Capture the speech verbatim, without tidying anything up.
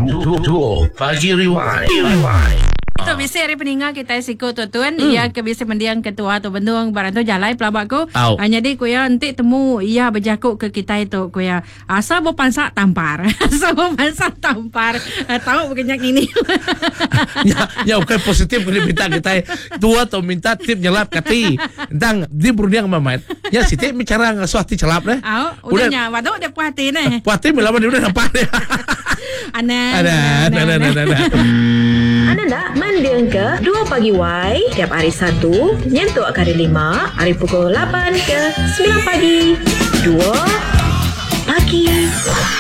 Duo Pagi Rewind. Tu biasa hari peninggal kita siko tu tuan hmm. ia ke biasa mendiang ketua tu bendung barang tu jalai pelabak ko hanya di kuya nanti temu ia berjakuk ke kita itu kuya asal bo pansak tampar asal bo pansak tampar tahu berkenyak ini ya ya okay, positif kali minta kita tua tu minta tip nyelap kati tentang di berundang mamat ya si tip bicara ngasuh hati celap deh oh udahnya waduh dia puas hati nih puas hati melawan dia udah nampak deh ana ada ada ada ada Anda nak mendiang ke dua Pagi Y tiap hari Sabtu nyentuh hari lima hari pukul lapan ke sembilan pagi. dua Pagi